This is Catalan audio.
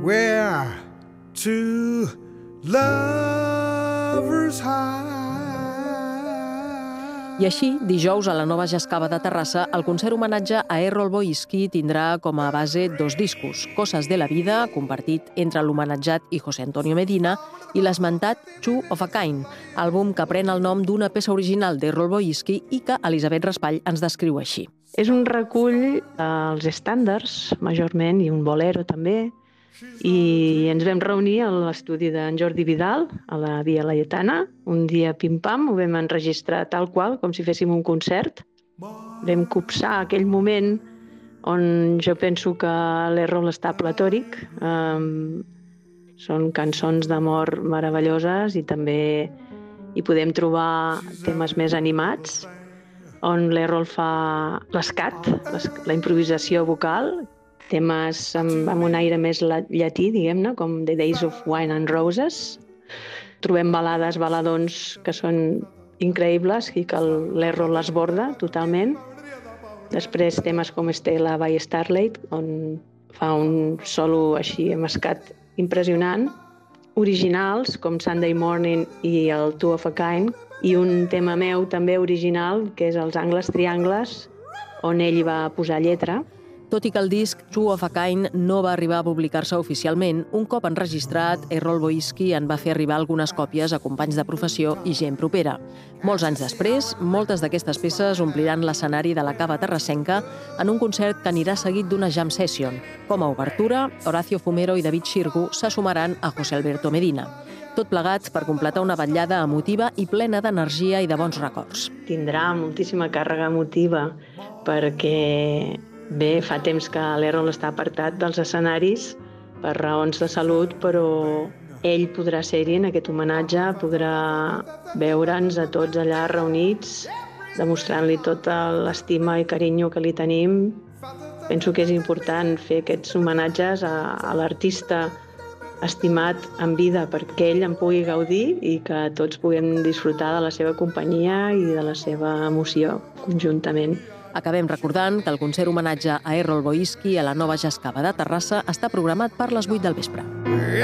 where two lovers hide. I així, dijous a la Nova Jascava de Terrassa, el concert homenatge a Errol Boyski tindrà com a base 2 discos, Coses de la vida, compartit entre l'homenatjat i José Antonio Medina, i l'esmentat Two of a Kind, àlbum que pren el nom d'una peça original d'Errol Boyski i que Elisabet Raspall ens descriu així. És un recull dels estàndards, majorment, i un bolero també, i ens vam reunir a l'estudi d'en Jordi Vidal, a la Via Laietana. Un dia, pim-pam, ho vam enregistrar tal qual, com si féssim un concert. Vam copsar aquell moment on jo penso que l'Errol està platòric. Són cançons d'amor meravelloses i també hi podem trobar temes més animats, on l'Errol fa l'escat, la improvisació vocal, temes amb un aire més llatí, diguem-ne, com The Days of Wine and Roses. Trobem balades, baladons que són increïbles i que l'Errol les borda totalment. Després temes com Stella by Starlight, on fa un solo així amb escat impressionant. Originals, com Sunday Morning i el Two of a Kind. I un tema meu també original, que és els Angles Triangles, on ell hi va posar lletra. Tot i que el disc Two of a Kind no va arribar a publicar-se oficialment, un cop enregistrat, Errol Boyski en va fer arribar algunes còpies a companys de professió i gent propera. Molts anys després, moltes d'aquestes peces ompliran l'escenari de la Cava terrassenca en un concert que anirà seguit d'una jam session. Com a obertura, Horacio Fumero i David Xirgu se sumaran a José Alberto Medina. Tot plegat per completar una vetllada emotiva i plena d'energia i de bons records. Tindrà moltíssima càrrega emotiva perquè fa temps que l'Errol està apartat dels escenaris per raons de salut, però ell podrà ser-hi en aquest homenatge, podrà veure'ns a tots allà reunits, demostrant-li tota l'estima i carinyo que li tenim. Penso que és important fer aquests homenatges a l'artista estimat en vida perquè ell en pugui gaudir i que tots puguem disfrutar de la seva companyia i de la seva emoció conjuntament. Acabem recordant que el concert homenatge a Errol Boyski a la Nova Jascava de Terrassa està programat per les 8 del vespre.